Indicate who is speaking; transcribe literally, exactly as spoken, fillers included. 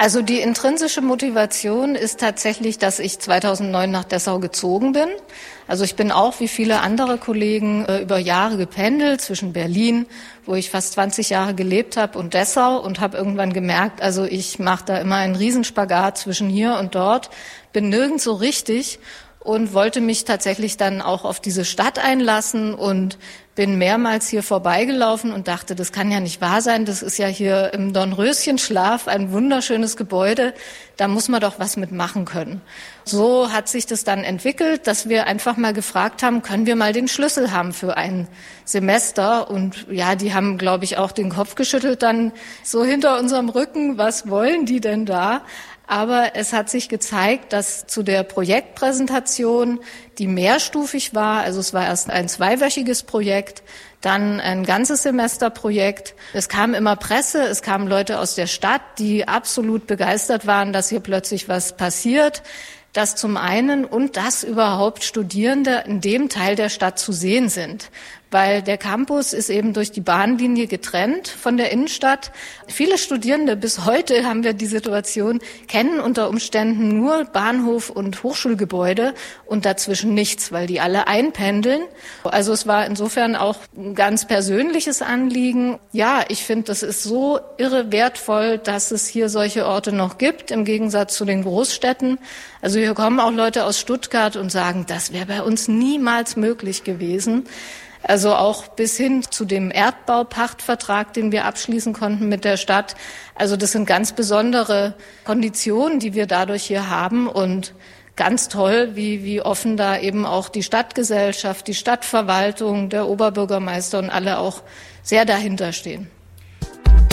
Speaker 1: Also die intrinsische Motivation ist tatsächlich, dass ich zweitausendneun nach Dessau gezogen bin. Also ich bin auch wie viele andere Kollegen äh, über Jahre gependelt zwischen Berlin, wo ich fast zwanzig Jahre gelebt habe, und Dessau, und habe irgendwann gemerkt, also ich mache da immer einen Riesenspagat zwischen hier und dort, bin nirgends so richtig und wollte mich tatsächlich dann auch auf diese Stadt einlassen und bin mehrmals hier vorbeigelaufen und dachte, das kann ja nicht wahr sein, das ist ja hier im Dornröschenschlaf ein wunderschönes Gebäude, da muss man doch was mitmachen können. So hat sich das dann entwickelt, dass wir einfach mal gefragt haben, können wir mal den Schlüssel haben für ein Semester? Und ja, die haben, glaube ich, auch den Kopf geschüttelt dann so hinter unserem Rücken, was wollen die denn da? Aber es hat sich gezeigt, dass zu der Projektpräsentation, die mehrstufig war, also es war erst ein zweiwöchiges Projekt, dann ein ganzes Semesterprojekt. Es kam immer Presse, es kamen Leute aus der Stadt, die absolut begeistert waren, dass hier plötzlich was passiert. Das zum einen, und dass überhaupt Studierende in dem Teil der Stadt zu sehen sind. Weil der Campus ist eben durch die Bahnlinie getrennt von der Innenstadt. Viele Studierende, bis heute haben wir die Situation, kennen unter Umständen nur Bahnhof und Hochschulgebäude und dazwischen nichts, weil die alle einpendeln. Also es war insofern auch ein ganz persönliches Anliegen. Ja, ich finde, das ist so irre wertvoll, dass es hier solche Orte noch gibt, im Gegensatz zu den Großstädten. Also hier kommen auch Leute aus Stuttgart und sagen, das wäre bei uns niemals möglich gewesen. Also auch bis hin zu dem Erdbaupachtvertrag, den wir abschließen konnten mit der Stadt. Also das sind ganz besondere Konditionen, die wir dadurch hier haben, und ganz toll, wie, wie offen da eben auch die Stadtgesellschaft, die Stadtverwaltung, der Oberbürgermeister und alle auch sehr dahinter stehen.